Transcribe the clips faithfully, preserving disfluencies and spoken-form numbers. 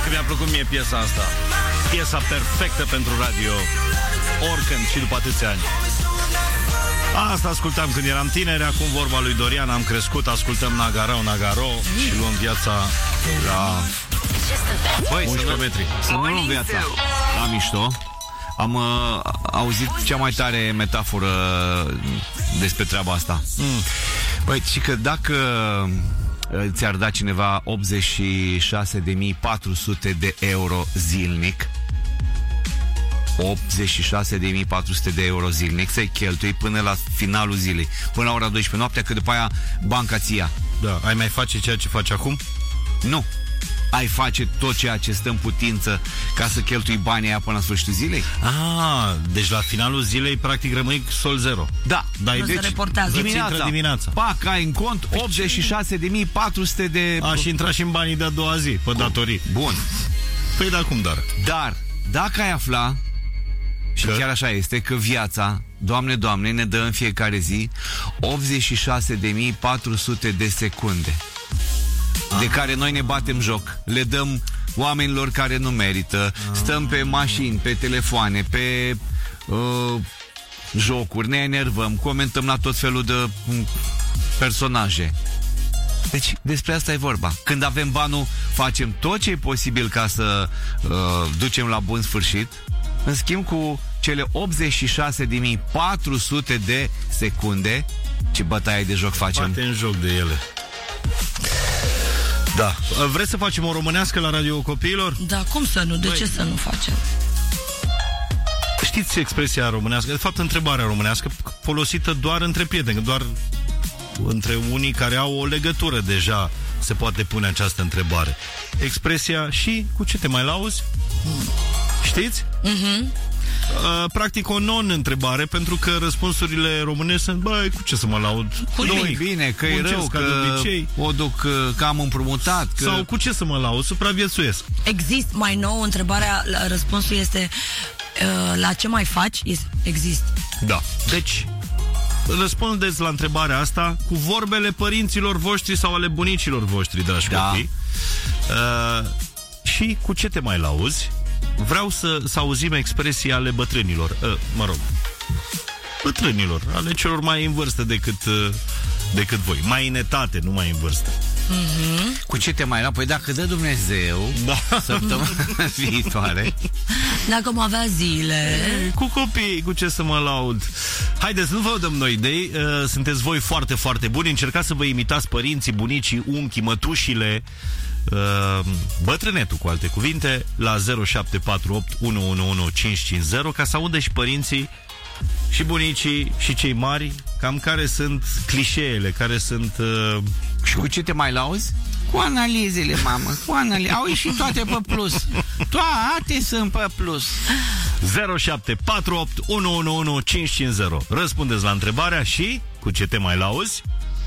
că mi-a plăcut mie piesa asta. Piesa perfectă pentru radio, oricând și după atâția ani. Asta ascultam când eram tineri. Acum vorba lui Dorian, am crescut, ascultăm Nagaro, Nagaro și luăm viața la Băi, unsprezece metri. Să nu luăm viața la mișto. Am uh, auzit cea mai tare metaforă despre treaba asta. mm. Băi, și că dacă ți-ar da cineva optzeci și șase de mii patru sute de euro zilnic, optzeci și șase de mii patru sute de euro zilnic, să-i cheltui până la finalul zilei, până la ora douăsprezece noaptea, că după aia banca ți-ia. Da, ai mai face ceea ce faci acum? Nu. Ai face tot ceea ce stă în putință ca să cheltui banii aia până la sfârșitul zilei? Ah, deci la finalul zilei practic rămâi sol zero. Da, dai, nu deci se reportează. dimineața, dimineața. Pac, ai în cont optzeci și șase de mii patru sute de... A, și intra și în banii de-a doua zi, pe datorii. Bun. Păi da, cum dar? Dar, dacă ai afla, și că? chiar așa este, că viața, Doamne, Doamne, ne dă în fiecare zi optzeci și șase de mii patru sute de secunde, ah. de care noi ne batem joc, le dăm oamenilor care nu merită, ah. stăm pe mașini, pe telefoane, pe uh, jocuri, ne enervăm, comentăm la tot felul de uh, personaje. Deci despre asta e vorba. Când avem banul, facem tot ce e posibil ca să uh, ducem la bun sfârșit. În schimb, cu cele optzeci și șase de mii patru sute de secunde, ce bătaie de joc facem? Bate în joc de ele. Da. Vreți să facem o românească la Radio Copiilor? Da, cum să nu? De Băi. ce să nu facem? Știți expresia românească? De fapt, întrebarea românească folosită doar între prieteni, doar între unii care au o legătură deja se poate pune această întrebare. Expresia și cu ce te mai lauzi? Știți? Mhm. Uh, practic o non-întrebare, pentru că răspunsurile românești sunt: băi, cu ce să mă laud? Cu noi, bine, că e rău, că o duc, că am împrumutat, că... Sau cu ce să mă laud? Supraviețuiesc. Există mai nou, întrebarea, răspunsul este uh, la ce mai faci? Există. Da. Deci, răspundeți la întrebarea asta cu vorbele părinților voștri sau ale bunicilor voștri, dragi da. copii. Uh, și cu ce te mai lauzi? Vreau să, să auzim expresii ale bătrânilor, uh, mă rog, bătrânilor, ale celor mai în vârstă decât, uh, decât voi. Mai în etate, nu mai în vârstă. Mm-hmm. Cu ce te mai laud? Păi dacă dă Dumnezeu, da. Săptămâna viitoare, dacă mă avea zile, cu copii, cu ce să mă laud? Haideți, nu vă dăm noi idei, uh, sunteți voi foarte, foarte buni. Încercați să vă imitați părinții, bunicii, unchii, mătușile, uh, bătrânetul, cu alte cuvinte, la zero șapte patru opt unu unu unu cinci cinci zero, ca să audă și părinții și bunicii și cei mari cam care sunt clișeele, care sunt... Uh... Și cu ce te mai lauzi? Cu analizele, mamă, cu analize. Au ieșit toate pe plus. Toate sunt pe plus. zero șapte patru opt unu unu unu cinci cinci zero. Răspundeți la întrebarea și cu ce te mai lauzi?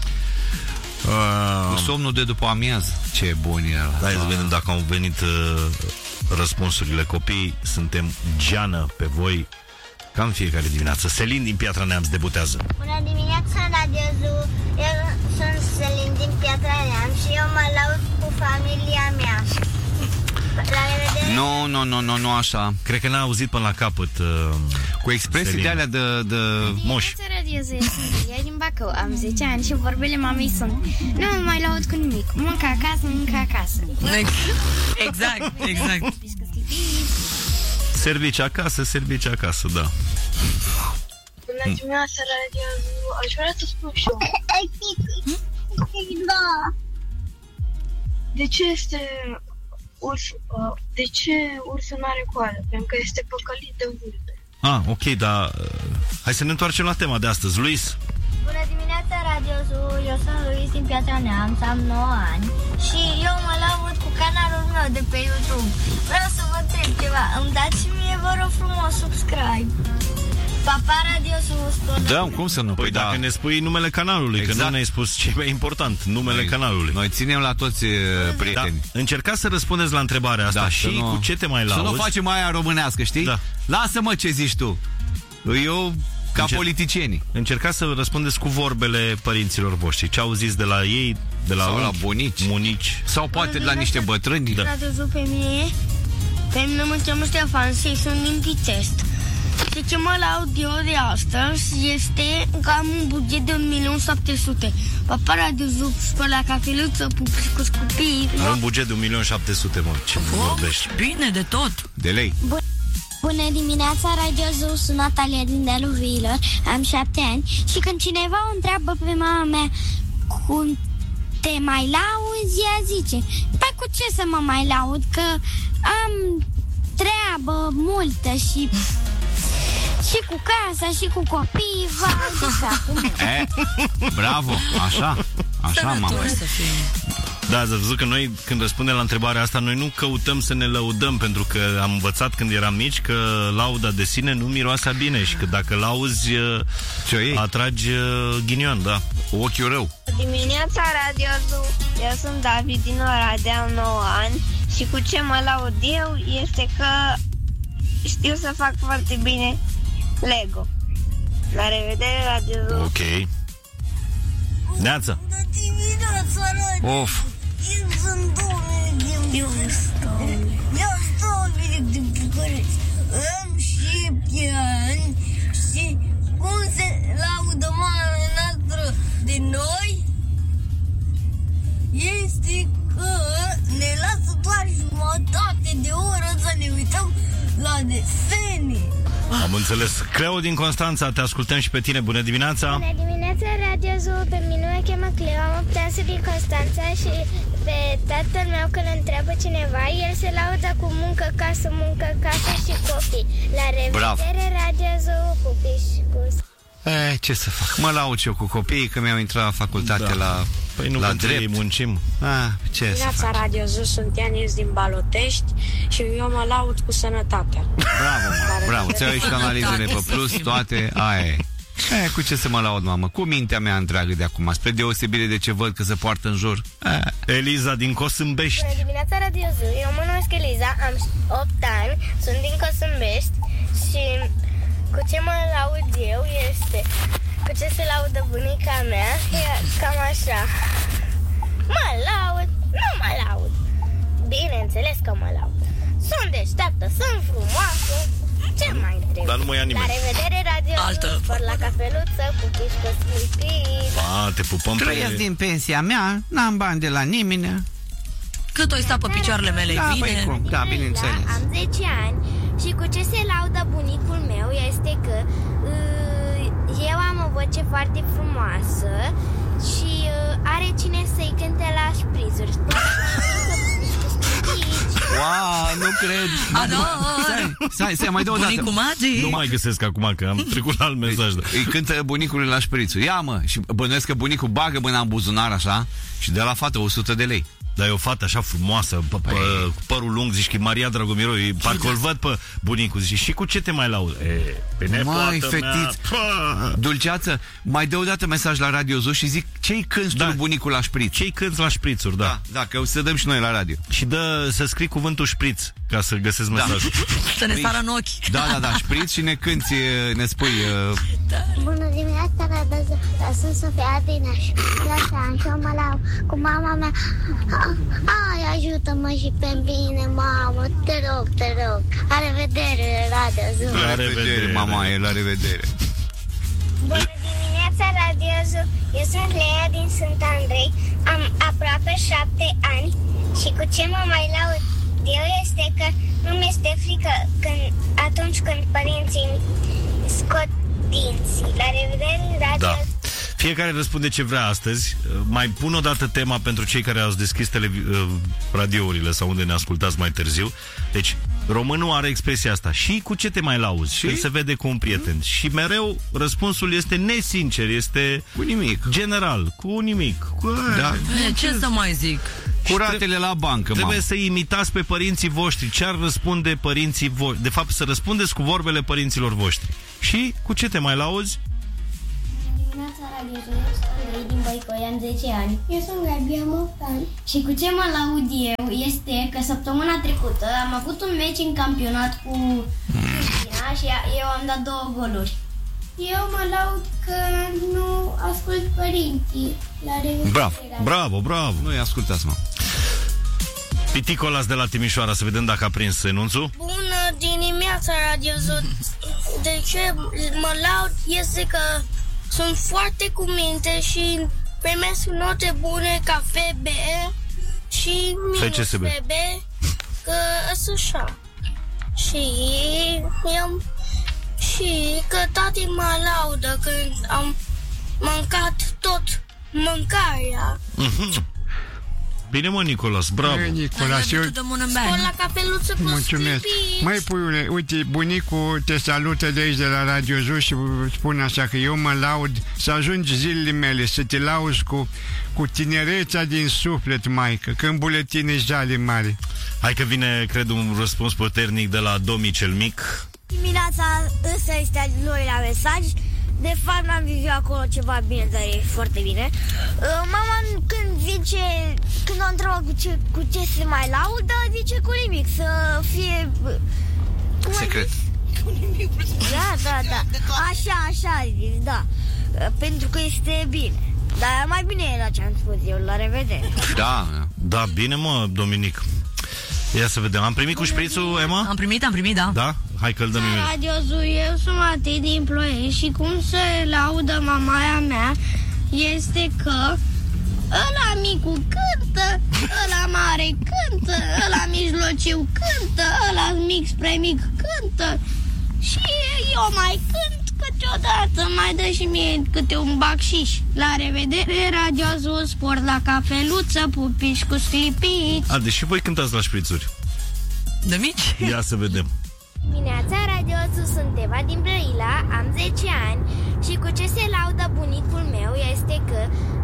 Uh... Cu somnul de după amiază. Ce bun era. Hai să vedem dacă au venit uh, răspunsurile. Copii, suntem geană pe voi ca în fiecare dimineață. Selin din Piatra Neamț debutează. Bună dimineața, Radio Zoo. Eu sunt Selin din Piatra Neamț și eu mă laud cu familia mea. La revedere. Nu, nu, nu, nu, nu așa. Cred că n-a auzit până la capăt uh, cu expresii Selin. de alea de, de moși. Radio Zoo, eu sunt Lia din Bacău, am zece ani și vorbele mamei sunt: nu mă mai laud cu nimic, muncă acasă, muncă acasă. Exact, exact. Servici acasă, servici acasă, da. Bună dimineața, Radio Zoo. Aș vrea să spun și eu. Da. De ce este urs, de ce ursul n-are coadă? Pentru că este păcălit de vulpe. Ah, ok, dar uh, hai să ne întoarcem la tema de astăzi. Luis. Bună dimineața, Radio Zoo. Eu sunt Luis din Piatra Neamț, am nouă ani și eu mă laud cu canalul meu de pe YouTube. Vreau să vă întreb ceva. Îmi dați și mie, vă rog frumos, subscribe. Papa, Radio Zoo. Da, cum să nu? Păi, păi dacă da. ne spui numele canalului, exact. Că nu ne-ai spus ce e important, numele noi, canalului. Noi ținem la toți uh, prieteni. Da. Încercați să răspundeți la întrebarea asta, da, și nu, cu ce te mai lauzi. Să nu facem aia românească, știi? Da. Lasă-mă ce zici tu. Eu ca Încer- politicienii. Încercați să răspundeți cu vorbele părinților voștri. Ce auziți de la ei, De la, sau la unchi, bunici. Munici. Sau poate de la niște bătrâni. Da. Pe mine, pe mine mă cheamă Ștefan și sunt din Pitești. Și ce mă laud eu de astăzi este că am un buget de un milion șapte sute. Papara de zup, spăla cafeluță, pupi cu copii. Are un buget de un milion șapte sute, mă. Ce vorbești? Bine, de tot. De lei. Bun. Bună dimineața, Radio Zoo, sunt Natalia din Dealul Viilor, am șapte ani și când cineva o întreabă pe mama mea cum te mai lauzi, ea zice: păi cu ce să mă mai laud, că am treabă multă și și cu casa și cu copiii, va e, bravo, așa, așa, mama. Da, ați văzut că noi, când răspundem la întrebarea asta, noi nu căutăm să ne lăudăm, pentru că am învățat când eram mici că lauda de sine nu miroase bine și că dacă lauzi, atragi ghinion, da. Ochiul rău. Dimineața, Radio Zoo, eu sunt David din Oradea, am nouă ani și cu ce mă laud eu este că știu să fac foarte bine Lego. La revedere, Radio Zoo. Ok. Neața. Bună dimineața, Radio. Of. Eu sunt Dominic din București. Eu sunt Dominic din București. Am șapte ani și cum se laudă mama noastră de noi este că ne lasă doar jumătate de oră să ne uităm la desene. Am înțeles. Cleo din Constanța, te ascultăm și pe tine. Bună dimineața. Bună dimineața, Radio Zoo. Pe mine mă cheamă Cleo, am opt ani, sunt din Constanța și pe tatăl meu când îl întreabă cineva, el se laudă cu muncă, casă, muncă, casă și copii. La revedere, Radio Zoo, pupi și cus. E, ce să fac? Mă laud eu cu copiii că mi-au intrat la facultate, da. la Păi nu, la drept. Ei muncim. Ah, ce Dimineața, să fac? Radio Zoo, sunt Ianis din Balotești și eu mă laud cu sănătatea. Bravo, mă, bravo. Ți-au ieșit analizele pe plus, toate, aia e. E, cu ce să mă laud, mamă? Cu mintea mea întreagă de acum, spre deosebire de ce văd că se poartă în jur. E. Eliza din Cosâmbești. Bună dimineața, Radio Zoo. Eu mă numesc Eliza, am opt ani, sunt din Cosâmbești și cu ce mă laud eu este cu ce se laudă bunica mea, e cam așa. Mă laud, nu mă laud. Bineînțeles că mă laud. Sunt deșteaptă, sunt frumoasă. Ce mai trebuie? Dar nu mă ia nimeni. La revedere, Radio Altă. Zoo, la cafeluță, pupici cu scuipii. A, te pupăm Trăiesc pe... din pensia mea, n-am bani de la nimeni. Cât o sta pe picioarele mele, Da, bine? păi cum? Da, bineînțeles. Am zece ani și cu ce se laudă bunicul meu este că uh, eu am o voce foarte frumoasă și uh, are cine să-i cânte la șprizuri. Wow, nu cred. Ador! Stai, stai, stai, mai dă o dată. Bunicul Magic! Nu mai găsesc acum, că am trecut la alt mesaj. Da. Îi cântă bunicului la șprițul. Ia, mă, și bănuiesc că bunicul bagă mâna în buzunar așa și dă la fată o sută de lei. Dar e o fată așa frumoasă, p- p- cu părul lung, zici că e Maria Dragomiro, parcă o văd pe bunicul, zici, și cu ce te mai laud? E, pe nepoată Măi, mea. fetiț, Dulceață, mai dă o dată mesaj la Radio Zoo și zic ce-i cânti Da. tu bunicul la șpriț? Ce-i cânti la șprițuri, da. Da, da, că o să dăm și noi la radio. Și dă să scrii cuvântul șpriț, ca să găsesc mesajul. Să ne sară în ochi. Da, da, da, șpriț și ne cânti, ne spui... Uh... Bună dimineața, Radio Zoo. Sunt Sofia din Așa, și eu mă laud cu mama mea. Ai, ajută-mă și pe mine, mamă, te rog, te rog. La revedere, Radio Zoo. La revedere, revedere, mama, e la revedere. Bună dimineața, Radio Zoo. Eu sunt Lea din Sfânt Andrei. Am aproape șapte ani și cu ce mă mai laud eu este că nu mi-este frică când, atunci când părinții îmi scot dinții. La revedere, Radio Da. Zoo. Fiecare răspunde ce vrea astăzi. Mai pun o dată tema pentru cei care au deschis televi- radiourile sau unde ne ascultați mai târziu. Deci, românul are expresia asta. Și cu ce te mai lauzi? Și când se vede cu un prieten. Mm? Și mereu răspunsul este nesincer, este Cu nimic. general, cu nimic. Cu... Da. E, ce să mai zic? Cu ratele la bancă, Trebuie mamă. să imitați pe părinții voștri. Ce ar răspunde părinții voștri? De fapt, să răspundeți cu vorbele părinților voștri. Și cu ce te mai lauzi? Dimineața, Radio Zoo, eu sunt Andrei din Băicoi, am zece ani. Eu sunt Gabi, am opt ani. Și cu ce mă laud eu este că săptămâna trecută am avut un meci în campionat cu Cristina și eu am dat două goluri. Eu mă laud că nu ascult părinții. La revedere. Bravo. Bravo, bravo. Nu-i ascultați, mă. Piticolas de la Timișoara, să vedem dacă a prins enunțul. Bună dimineața, Radio Zoo. De ce mă laud este că sunt foarte cu minte și primesc note bune ca F B și minus F C S B. F B, că sunt așa. Și eu și că tati mă laudă când am mâncat tot mâncarea. Mm-hmm. Bine, mă, Nicolas, bravo. Băi, Nicolas, eu Spor la cafeluță cu mulțumesc. scripici. Măi, puiule, uite, bunicul te salută de aici, de la Radio Zoo, și spune așa că eu mă laud să ajungi zilele mele, să te lauzi cu, cu tinerețea din suflet, maică, că în buletine jale mare. Hai că vine, cred, un răspuns puternic de la Domi cel mic. Dimineața ăsta este al doilea mesaj. De fapt n-am vizut acolo ceva bine, dar e foarte bine. Mama când zice, când o întreabă cu ce, cu ce se mai laudă, zice cu nimic, să fie... cum ai Secret. zis? Da, da, da. Așa, așa, zis, da. Pentru că este bine. Dar mai bine era ce am spus eu, la revedere. Da. Da, bine, mă, Dominic. Ia să vedem. Am primit cu șprițul, Emma? Am primit, am primit, da. Da? Hai că îl dăm imediat. Radio Zoo, eu sunt Matei din Ploiești și cum se laudă mamaia mea este că ăla micu cântă, ăla mare cântă, ăla mijlociu cântă, ăla mic spre mic cântă și eu mai cânt câteodată, mai dă și mie câte un bacșiș. La revedere, Radio Zoo, sport la cafeluță, pupiși cu sclipici. A, deși voi cântați la șprițuri. De mici? Ia să vedem. Dimineața, Radio Zoo, sunt Eva din Brăila, am zece ani și cu ce se laudă bunicul meu este că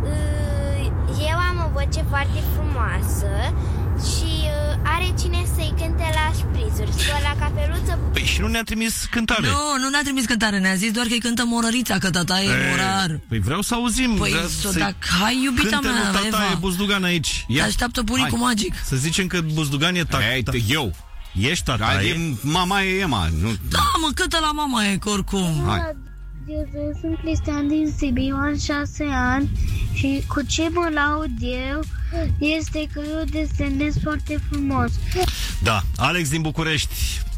uh, eu am o voce foarte frumoasă și uh, are cine să-i cânte la șprițuri. Scot la cafeluță. Păi și nu ne-a trimis cântare. Nu, nu ne-a trimis cântare, ne-a zis doar că-i cântă Morărița, că tata e morar. Păi vreau să auzim. Păi, vreau so, să-i dacă hai, iubita cânte mea, lui tata Eva. e Buzdugan aici. Te așteaptă bunicul Hai. magic. Să zicem că Buzdugan e tata. Ei, eu. Ești tata, Hai, e? e, mama e Emma. Nu, Da, mă, cântă la mama e, că oricum. hai. Eu sunt Cristian din Sibiu, am șase ani și cu ce mă laud eu este că eu desenez foarte frumos. Da, Alex din București.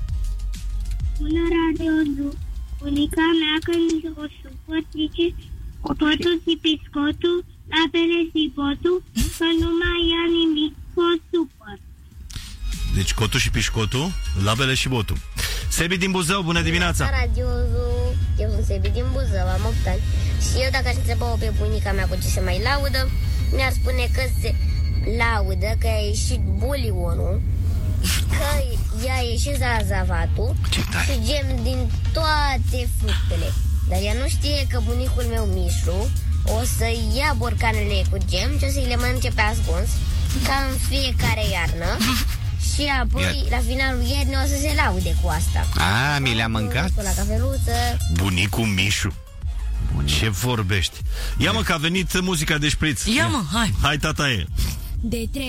Bună, Radio Zoo. Bunica mea când o supăr zice copotul și piscotul, lapele și potul, că nu mai ia nimic cu o supăr. Deci cotul și pișcotul, labele și botul. Sebi din Buzău, bună dimineața. Radio Zoo. Eu sunt Sebi din Buzău, am opt ani. Și eu dacă aș întreba-o pe bunica mea cu ce se mai laudă, mi-ar spune că se laudă că a ieșit bulionul, că i-a ieșit zazavatul și gem din toate fructele. Dar ea nu știe că bunicul meu Mișu o să ia borcanele cu gem și o să-i le mănânce pe ascuns, ca în fiecare iarnă. Și apoi, Iar... la finalul iernii, o să se laude cu asta. A, mi le-a mâncat? La cafeluță. Bunicul Mișu. Ce vorbești? Ia mă că a venit muzica de șpriț. Ia mă, hai. Hai, tata e. De trei